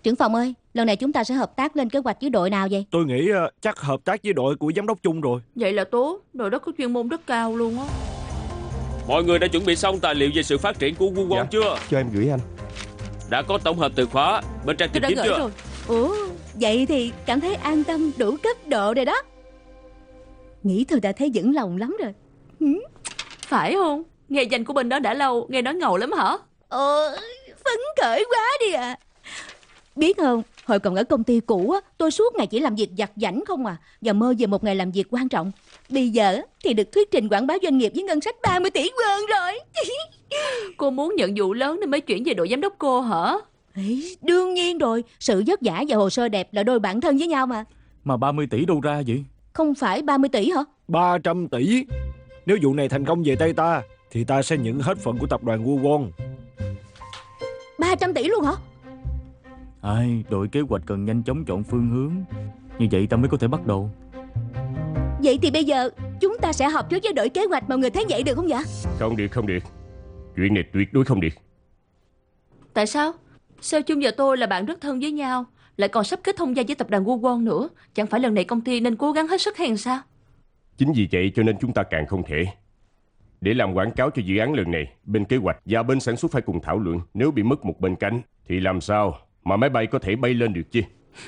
Trưởng phòng ơi, lần này chúng ta sẽ hợp tác lên kế hoạch với đội nào vậy? Tôi nghĩ chắc hợp tác với đội của giám đốc Chung rồi. Vậy là tốt, đội đó có chuyên môn rất cao luôn á. Mọi người đã chuẩn bị xong tài liệu về sự phát triển của Woo chưa? Cho em gửi anh. Đã có tổng hợp từ khóa bên trang Tôi tìm đã kiếm gửi chưa? rồi. Ủa, vậy thì cảm thấy an tâm đủ cấp độ rồi đó. Nghĩ thôi đã thấy vững lòng lắm rồi. Phải không? Nghe danh của bên đó đã lâu, nghe nói ngầu lắm hả? Phấn khởi quá đi à. Biết không, hồi còn ở công ty cũ á, tôi suốt ngày chỉ làm việc vặt vãnh không à, và mơ về một ngày làm việc quan trọng. Bây giờ thì được thuyết trình quảng bá doanh nghiệp với ngân sách 30 tỷ won rồi. Cô muốn nhận vụ lớn nên mới chuyển về đội giám đốc cô hả? Đương nhiên rồi, sự vất vả và hồ sơ đẹp là đôi bạn thân với nhau mà. Mà 30 tỷ đâu ra vậy? Không phải 30 tỷ hả? 300 tỷ. Nếu vụ này thành công về tay ta thì ta sẽ nhận hết phần của tập đoàn Woo. 300 tỷ luôn hả? Đội kế hoạch cần nhanh chóng chọn phương hướng, như vậy ta mới có thể bắt đầu. Vậy thì bây giờ chúng ta sẽ họp trước với đội kế hoạch, mọi người thấy vậy được không vậy? Không được. Chuyện này tuyệt đối không được. Tại sao? Sao Chung và tôi là bạn rất thân với nhau, lại còn sắp kết thông gia với tập đoàn Woo nữa. Chẳng phải lần này công ty nên cố gắng hết sức hay sao? Chính vì vậy cho nên chúng ta càng không thể. Để làm quảng cáo cho dự án lần này, bên kế hoạch và bên sản xuất phải cùng thảo luận. Nếu bị mất một bên cánh thì làm sao mà máy bay có thể bay lên được chứ?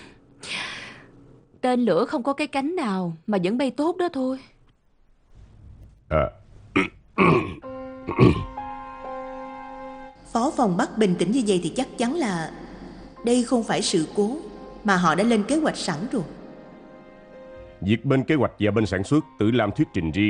Tên lửa không có cái cánh nào mà vẫn bay tốt đó thôi. Phó phòng Bắc bình tĩnh như vậy thì chắc chắn là đây không phải sự cố, mà họ đã lên kế hoạch sẵn rồi. Việc bên kế hoạch và bên sản xuất tự làm thuyết trình riêng